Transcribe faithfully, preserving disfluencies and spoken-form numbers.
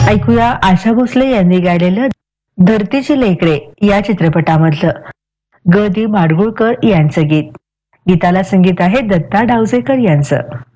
ऐकूया आशा भोसले यांनी गायलेलं धरतीची लेकरे या चित्रपटामधलं ग दी माडगुळकर यांचं गीत. गीताला संगीत आहे दत्ता डावजेकर यांचं.